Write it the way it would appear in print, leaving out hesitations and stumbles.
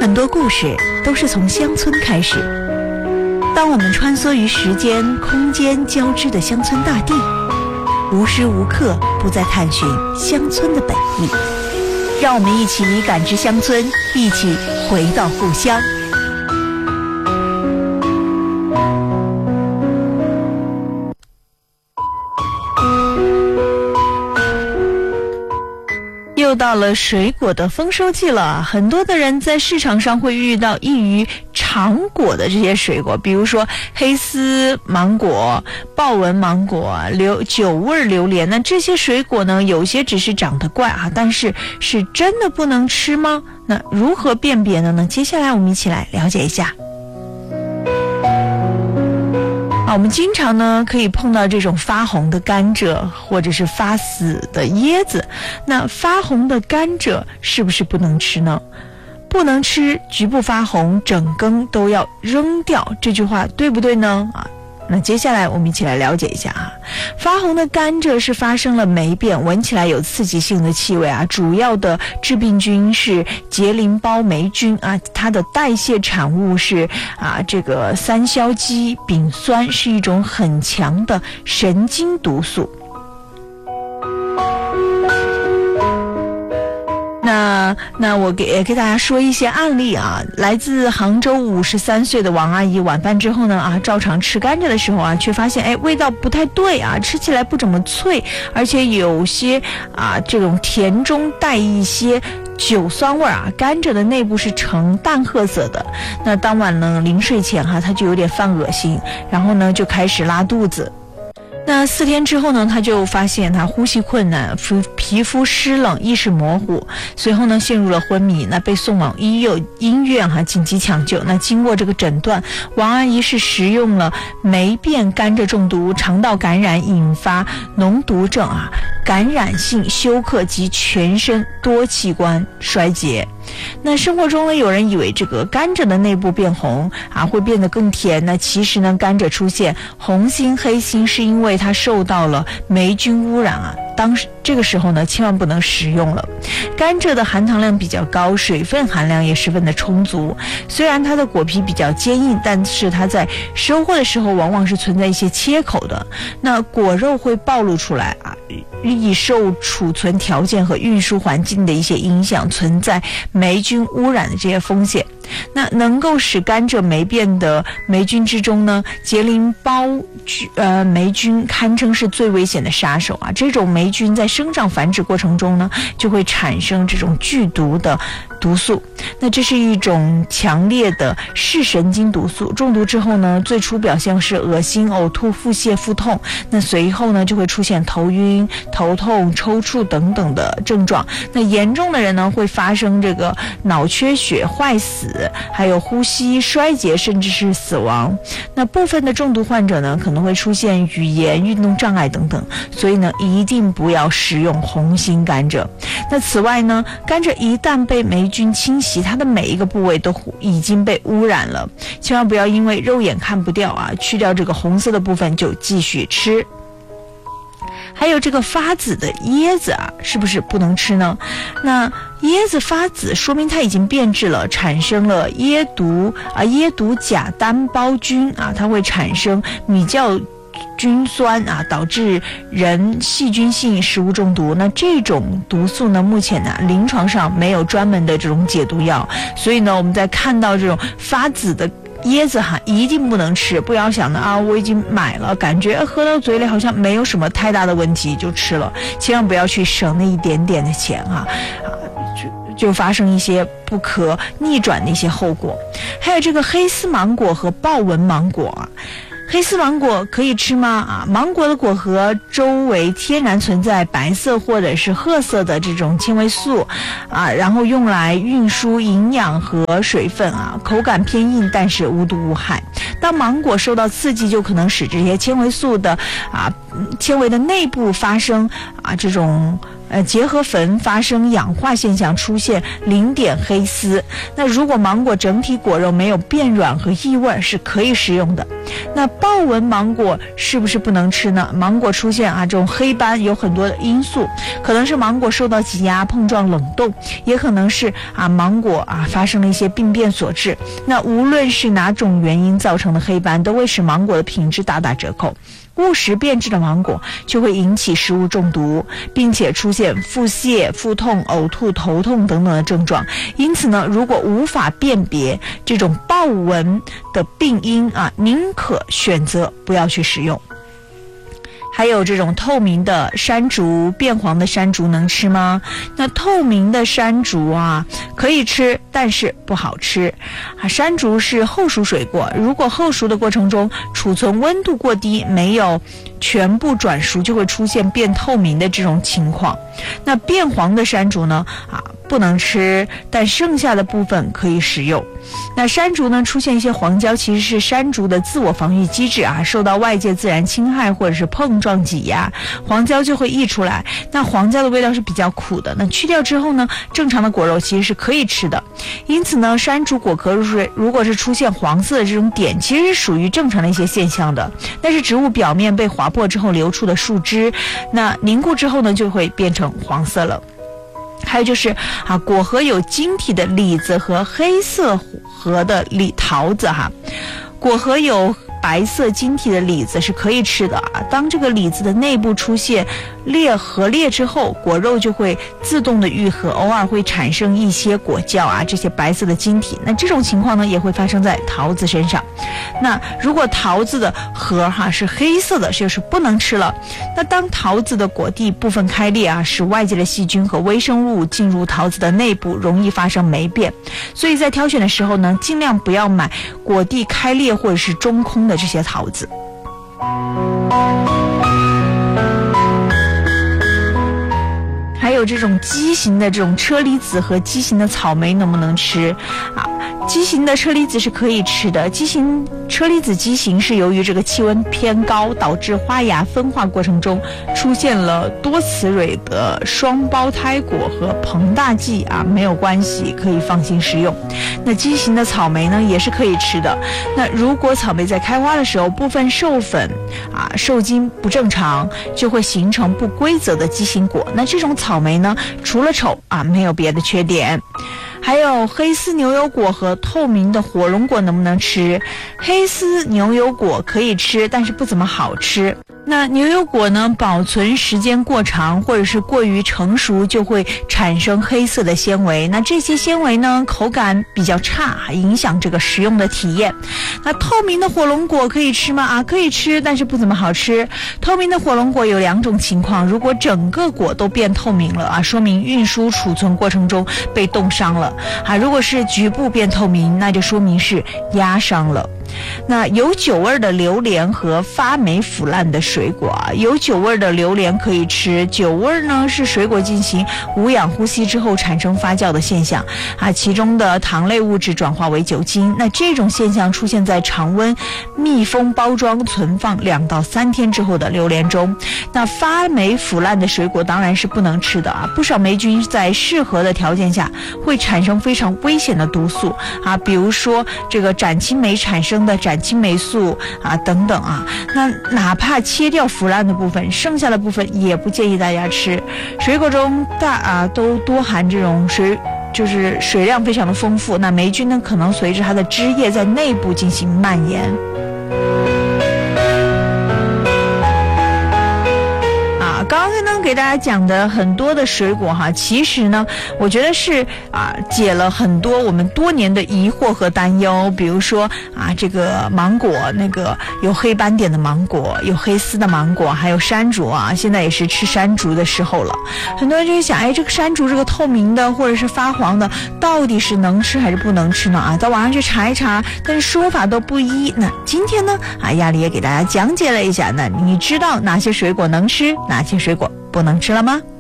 很多故事都是从乡村开始。当我们穿梭于时间、空间交织的乡村大地，无时无刻不在探寻乡村的本意。让我们一起感知乡村，一起回到故乡。又到了水果的丰收季了，很多的人在市场上会遇到异于常果的这些水果，比如说黑丝芒果、豹纹芒果、酒味榴莲。那这些水果呢，有些只是长得怪啊，但是是真的不能吃吗？那如何辨别的呢？接下来我们一起来了解一下。我们经常呢可以碰到这种发红的甘蔗或者是发死的椰子。那发红的甘蔗是不是不能吃呢？不能吃，局部发红，整根都要扔掉，这句话对不对呢？那接下来我们一起来了解一下啊。发红的甘蔗是发生了霉变，闻起来有刺激性的气味啊。主要的致病菌是节淋孢霉菌啊，它的代谢产物是这个三硝基丙酸，是一种很强的神经毒素。那我给大家说一些案例啊。来自杭州53岁的王阿姨，晚饭之后呢照常吃甘蔗的时候却发现味道不太对啊，吃起来不怎么脆，而且有些这种甜中带一些酒酸味啊。甘蔗的内部是呈淡褐色的。那当晚呢临睡前她就有点犯恶心，然后呢就开始拉肚子。那4天之后呢，他就发现他呼吸困难，皮肤湿冷，意识模糊，随后呢陷入了昏迷。那被送往医院紧急抢救。那经过这个诊断，王阿姨是食用了霉变甘蔗中毒，肠道感染引发脓毒症感染性休克及全身多器官衰竭。那生活中呢，有人以为这个甘蔗的内部变红会变得更甜。那其实呢，甘蔗出现红心、黑心是因为它受到了霉菌污染这个时候呢，千万不能食用了。甘蔗的含糖量比较高，水分含量也十分的充足。虽然它的果皮比较坚硬，但是它在收获的时候往往是存在一些切口的。那果肉会暴露出来易受储存条件和运输环境的一些影响，存在霉菌污染的这些风险。那能够使甘蔗霉变的霉菌之中呢，节淋孢霉菌堪称是最危险的杀手这种霉菌在生长繁殖过程中呢，就会产生这种剧毒的毒素。那这是一种强烈的视神经毒素，中毒之后呢，最初表现是恶心、呕吐、腹泻、腹痛。那随后呢，就会出现头晕、头痛、抽搐等等的症状。那严重的人呢，会发生这个脑缺血、坏死，还有呼吸衰竭，甚至是死亡。那部分的中毒患者呢，可能会出现语言、运动障碍等等。所以呢，一定不要食用红心甘蔗。那此外呢，甘蔗一旦被霉菌侵袭，它的每一个部位都已经被污染了，千万不要因为肉眼看不掉去掉这个红色的部分就继续吃。还有这个发紫的椰子是不是不能吃呢？那椰子发紫说明它已经变质了，产生了椰毒甲单胞菌它会产生米酵菌酸导致人细菌性食物中毒。那这种毒素呢，目前临床上没有专门的这种解毒药，所以呢，我们在看到这种发紫的椰子一定不能吃。不要想的我已经买了，感觉喝到嘴里好像没有什么太大的问题就吃了，千万不要去省那一点点的钱就发生一些不可逆转的一些后果。还有这个黑丝芒果和豹纹芒果黑丝芒果可以吃吗？芒果的果核周围天然存在白色或者是褐色的这种纤维素然后用来运输营养和水分口感偏硬，但是无毒无害。当芒果受到刺激，就可能使这些纤维素的纤维的内部发生这种结合粉发生氧化现象，出现零点黑丝。那如果芒果整体果肉没有变软和异味，是可以食用的。那豹纹芒果是不是不能吃呢？芒果出现这种黑斑有很多的因素，可能是芒果受到挤压、碰撞、冷冻，也可能是芒果发生了一些病变所致。那无论是哪种原因造成的黑斑，都会使芒果的品质大打折扣。误食变质的芒果就会引起食物中毒，并且出现腹泻、腹痛、呕吐、头痛等等的症状。因此呢，如果无法辨别这种豹纹的病因宁可选择不要去食用。还有这种透明的山竹，变黄的山竹能吃吗？那透明的山竹可以吃，但是不好吃。山竹是后熟水果，如果后熟的过程中储存温度过低，没有全部转熟，就会出现变透明的这种情况。那变黄的山竹呢不能吃，但剩下的部分可以食用。那山竹呢出现一些黄胶，其实是山竹的自我防御机制受到外界自然侵害或者是碰撞挤压，黄胶就会溢出来。那黄胶的味道是比较苦的，那去掉之后呢，正常的果肉其实是可以吃的。因此呢，山竹果壳如果是出现黄色的这种点，其实是属于正常的一些现象的。但是植物表面被划破之后流出的树枝，那凝固之后呢，就会变成黄色了。还有就是果核有晶体的李子和黑色核的桃子果核有白色晶体的李子是可以吃的当这个李子的内部出现核裂之后，果肉就会自动的愈合，偶尔会产生一些果胶这些白色的晶体。那这种情况呢也会发生在桃子身上。那如果桃子的核是黑色的，就是不能吃了。那当桃子的果蒂部分开裂使外界的细菌和微生物进入桃子的内部，容易发生霉变。所以在挑选的时候呢，尽量不要买果蒂开裂或者是中空的这些桃子。还有这种畸形的这种车厘子和畸形的草莓能不能吃畸形的车厘子是可以吃的。车厘子畸形是由于这个气温偏高，导致花芽分化过程中出现了多雌蕊的双胞胎果和膨大剂没有关系，可以放心食用。那畸形的草莓呢也是可以吃的。那如果草莓在开花的时候部分授粉受精不正常，就会形成不规则的畸形果。那这种草莓呢除了丑没有别的缺点。还有黑丝牛油果和透明的火龙果能不能吃？黑丝牛油果可以吃，但是不怎么好吃。那牛油果呢，保存时间过长或者是过于成熟，就会产生黑色的纤维。那这些纤维呢，口感比较差，影响这个食用的体验。那透明的火龙果可以吃吗？可以吃，但是不怎么好吃。透明的火龙果有两种情况，如果整个果都变透明了说明运输储存过程中被冻伤了如果是局部变透明，那就说明是压伤了。那有酒味的榴莲和发霉腐烂的水果有酒味的榴莲可以吃。酒味呢是水果进行无氧呼吸之后产生发酵的现象其中的糖类物质转化为酒精。那这种现象出现在常温密封包装存放2到3天之后的榴莲中。那发霉腐烂的水果当然是不能吃的不少霉菌在适合的条件下会产生非常危险的毒素比如说这个斩青莓产生的斩青霉素等等那哪怕切掉腐烂的部分，剩下的部分也不建议大家吃。水果中都多含这种就是水量非常的丰富，那霉菌呢可能随着它的汁液在内部进行蔓延。刚才呢给大家讲的很多的水果其实呢我觉得是解了很多我们多年的疑惑和担忧。比如说这个芒果，那个有黑斑点的芒果，有黑丝的芒果，还有山竹现在也是吃山竹的时候了。很多人就会想这个山竹这个透明的或者是发黄的到底是能吃还是不能吃呢到网上去查一查，但是说法都不一。那今天呢亚丽也给大家讲解了一下，那你知道哪些水果能吃，哪些水果不能吃了吗？